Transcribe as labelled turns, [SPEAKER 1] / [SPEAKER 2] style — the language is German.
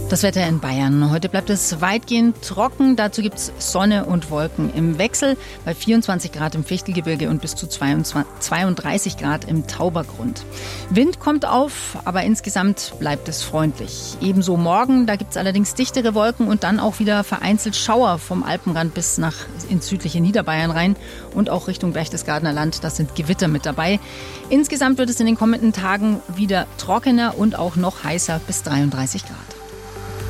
[SPEAKER 1] Das Wetter in Bayern. Heute bleibt es weitgehend trocken. Dazu gibt es Sonne und Wolken im Wechsel bei 24 Grad im Fichtelgebirge und bis zu 32 Grad im Taubergrund. Wind kommt auf, aber insgesamt bleibt es freundlich. Ebenso morgen, da gibt es allerdings dichtere Wolken und dann auch wieder vereinzelt Schauer vom Alpenrand bis nach ins südliche Niederbayern rein und auch Richtung Berchtesgadener Land. Da sind Gewitter mit dabei. Insgesamt wird es in den kommenden Tagen wieder trockener und auch noch heißer bis 33 Grad.